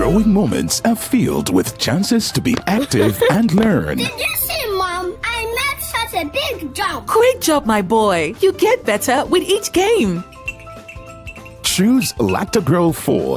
Growing moments are filled with chances to be active and learn. Did you see, Mom? I made such a big jump. Great job, my boy. You get better with each game. Choose Lactogro 4